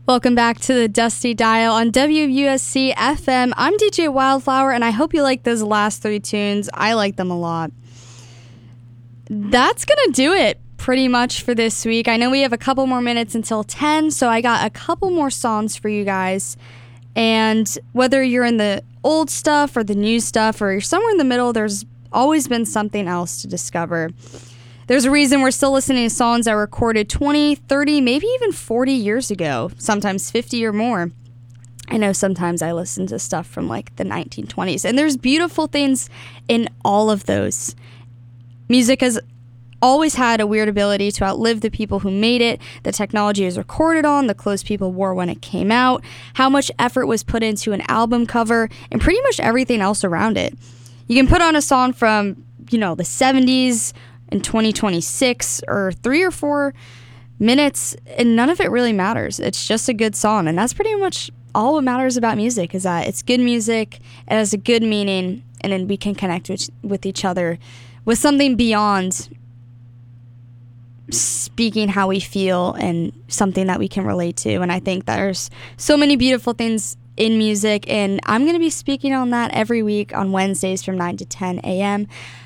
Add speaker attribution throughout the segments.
Speaker 1: Welcome back to the Dusty Dial on WUSC FM. I'm DJ Wildflower, and I hope you like those last three tunes. I like them a lot. That's going to do it pretty much for this week. I know we have a couple more minutes until 10, so I got a couple more songs for you guys. And whether you're in the old stuff or the new stuff or you're somewhere in the middle, there's always been something else to discover. There's a reason we're still listening to songs that were recorded 20, 30, maybe even 40 years ago, sometimes 50 or more. I know sometimes I listen to stuff from like the 1920s, and there's beautiful things in all of those. Music has always had a weird ability to outlive the people who made it, the technology it was recorded on, the clothes people wore when it came out, how much effort was put into an album cover, and pretty much everything else around it. You can put on a song from, the 70s in 2026 or 3 or 4 minutes, and none of it really matters. It's just a good song, and that's pretty much all what matters about music, is that it's good music, it has a good meaning, and then we can connect with each other with something beyond speaking how we feel and something that we can relate to. And I think there's so many beautiful things in music, and I'm going to be speaking on that every week on Wednesdays from 9 to 10 a.m.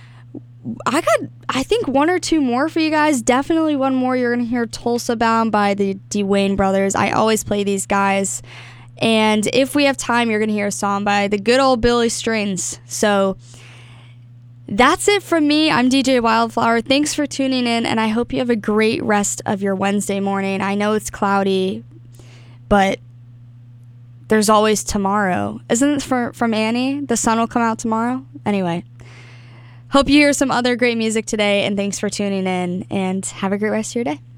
Speaker 1: I think 1 or 2 more for you guys. Definitely one more. You're going to hear Tulsa Bound by the Dwayne Brothers. I always play these guys. And if we have time, you're going to hear a song by the good old Billy Strings. So that's it from me. I'm DJ Wildflower. Thanks for tuning in, and I hope you have a great rest of your Wednesday morning. I know it's cloudy, but there's always tomorrow. Isn't it from Annie? The sun will come out tomorrow? Anyway, hope you hear some other great music today, and thanks for tuning in, and have a great rest of your day.